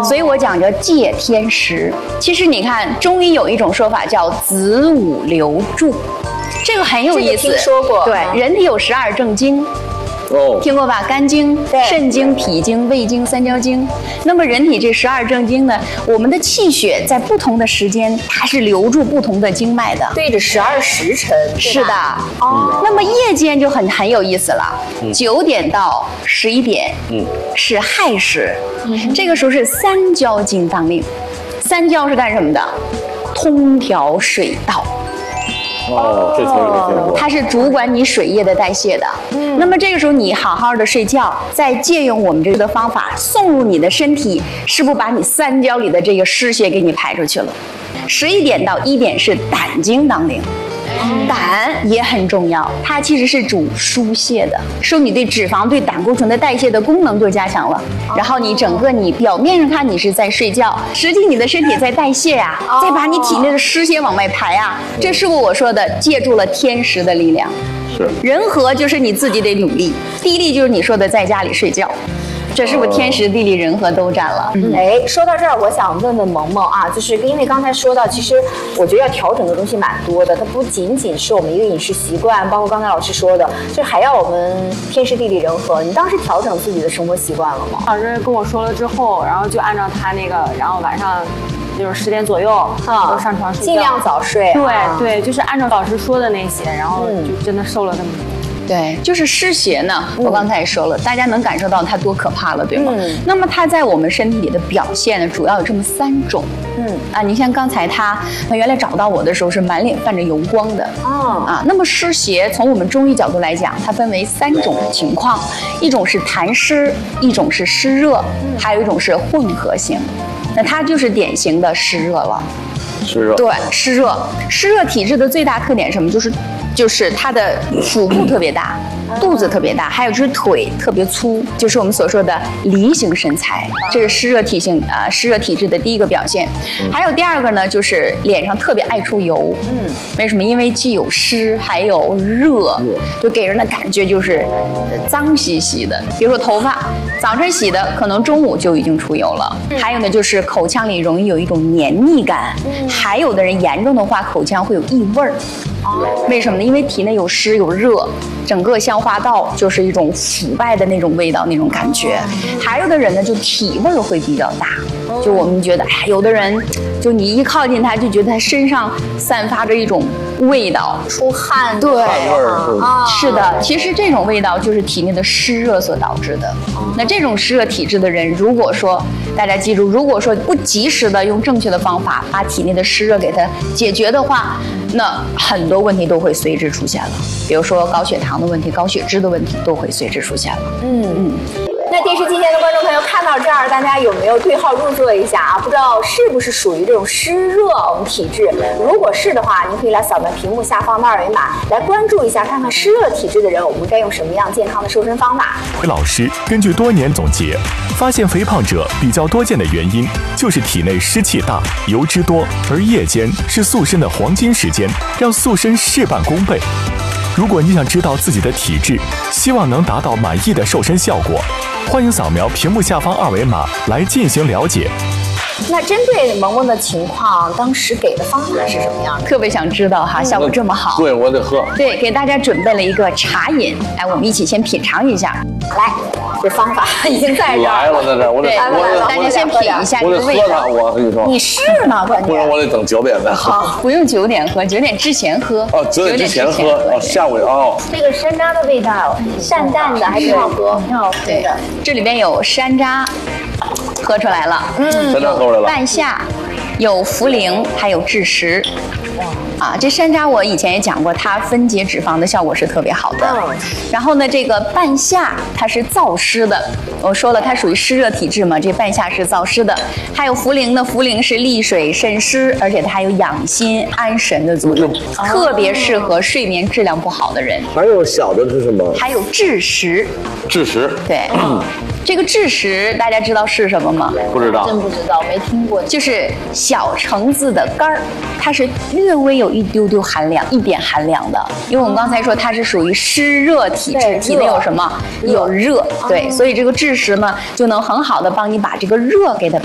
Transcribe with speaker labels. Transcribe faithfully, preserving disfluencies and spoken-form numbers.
Speaker 1: 所以我讲叫借天时。其实你看，中医有一种说法叫子午流注，这个很有意思。
Speaker 2: 这个听说过。
Speaker 1: 对，人体有十二正经。哦，听过吧？肝经、肾经、脾经、胃经、三焦经。那么人体这十二正经呢，我们的气血在不同的时间，它是流注不同的经脉的，
Speaker 2: 对着十二时辰。
Speaker 1: 是的。哦。那么夜间就很很有意思了，九点到十一点，嗯，是亥时，嗯，这个时候是三焦经当令。三焦是干什么的？通调水道。
Speaker 3: 哦，这听说听过。
Speaker 1: 它是主管你水液的代谢的。嗯，那么这个时候你好好的睡觉，再借用我们这个方法送入你的身体，是不是把你三焦里的这个湿血给你排出去了？十一点到一点是胆经当令。胆也很重要，它其实是主疏泄的，受你对脂肪、对胆固醇的代谢的功能就加强了。然后你整个你表面上看你是在睡觉，实际你的身体在代谢呀、啊，再把你体内的湿邪往外排啊。这是不是我说的借助了天时的力量？
Speaker 3: 是。
Speaker 1: 人和就是你自己得努力，地利就是你说的在家里睡觉。这是不是天时地利人和都占了？
Speaker 2: 嗯，哎，说到这儿，我想问问萌萌啊，就是因为刚才说到，其实我觉得要调整的东西蛮多的，它不仅仅是我们一个饮食习惯，包括刚才老师说的，就还要我们天时地利人和。你当时调整自己的生活习惯了吗？
Speaker 4: 老师跟我说了之后，然后就按照他那个，然后晚上就是十点左右啊，都上床睡觉，
Speaker 2: 尽量早睡。
Speaker 4: 对、啊、对，就是按照老师说的那些，然后就真的瘦了那么多。
Speaker 1: 对，就是湿邪呢，我刚才也说了，大家能感受到它多可怕了，对吗？嗯。那么它在我们身体里的表现呢，主要有这么三种。嗯啊，你像刚才他原来找到我的时候是满脸泛着油光的。哦。啊，那么湿邪从我们中医角度来讲，它分为三种情况，一种是痰湿，一种是湿热，还有一种是混合型。那它就是典型的湿热了。
Speaker 3: 湿热。
Speaker 1: 对，湿热，湿热体质的最大特点是什么？就是。就是它的腹部特别大，肚子特别大，还有就是腿特别粗，就是我们所说的梨形身材，这是湿热体性啊、呃、湿热体质的第一个表现。还有第二个呢，就是脸上特别爱出油。嗯，为什么？因为既有湿还有热，就给人的感觉就是脏兮兮的。比如说头发，早晨洗的，可能中午就已经出油了。还有呢，就是口腔里容易有一种黏腻感，还有的人严重的话，口腔会有异味儿。为什么呢？因为体内有湿有热，整个消化道就是一种腐败的那种味道，那种感觉。还有的人呢，就体味会比较大，就我们觉得，哎，有的人就你一靠近他，就觉得他身上散发着一种味道，
Speaker 2: 出汗，
Speaker 1: 对，
Speaker 3: 汗味儿
Speaker 1: 啊，是的。其实这种味道就是体内的湿热所导致的。那这种湿热体质的人，如果说大家记住，如果说不及时的用正确的方法把体内的湿热给它解决的话，那很多问题都会随之出现了，比如说高血糖的问题、高血脂的问题都会随之出现了。嗯嗯。
Speaker 2: 那电视机前的观众朋友看到这儿，大家有没有对号入座一下啊？不知道是不是属于这种湿热我们体质？如果是的话，您可以来扫描屏幕下方的二维码，来关注一下，看看湿热体质的人，我们该用什么样健康的瘦身方法。
Speaker 5: 老师根据多年总结，发现肥胖者比较多见的原因就是体内湿气大、油脂多，而夜间是塑身的黄金时间，让塑身事半功倍。如果你想知道自己的体质，希望能达到满意的瘦身效果，欢迎扫描屏幕下方二维码来进行了解。
Speaker 2: 那针对萌萌的情况，当时给的方法是什么样的？
Speaker 1: 特别想知道哈，效果这么好。
Speaker 3: 对，我得喝。
Speaker 1: 对，给大家准备了一个茶饮，来，我们一起先品尝一下。
Speaker 2: 来，这方法已经在这儿
Speaker 3: 来了，在这，我得，
Speaker 1: 我大家先品一下这个味道。
Speaker 3: 我跟你说，
Speaker 2: 你是吗？关键，
Speaker 3: 不然我得等九点再喝。
Speaker 1: 好，不用九点喝，九点之前喝。
Speaker 3: 哦，九点之前喝，哦，下午哦。
Speaker 2: 这个山楂的味道，淡淡的，还挺好喝，挺好喝的。
Speaker 1: 这里边有山楂。喝出来了，
Speaker 3: 嗯，山楂喝出来了。
Speaker 1: 半夏，有茯苓，还有枳实。啊，这山楂我以前也讲过，它分解脂肪的效果是特别好的。嗯。然后呢，这个半夏它是燥湿的，我说了它属于湿热体质嘛，这半夏是燥湿的。还有茯苓呢，茯苓是利水渗湿，而且它还有养心安神的作用，哦、特别适合睡眠质量不好的人。
Speaker 3: 还有小的是什么？
Speaker 1: 还有枳实。
Speaker 3: 枳实。
Speaker 1: 对。嗯。这个枳实大家知道是什么吗？
Speaker 3: 不知道，
Speaker 2: 真不知道，没听过。
Speaker 1: 就是小橙子的干儿，它是略微有一丢丢寒凉，一点寒凉的。因为我们刚才说它是属于湿热体质，体内有什么？有热，对，所以这个枳实呢就能很好的帮你把这个热给它